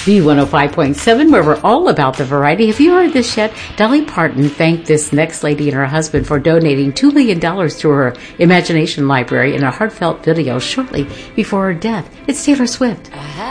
B105.7, where we're all about the variety. Have you heard this yet? Dolly Parton thanked this next lady and her husband for donating $2 million to her Imagination Library in a heartfelt video shortly before her death. It's Taylor Swift.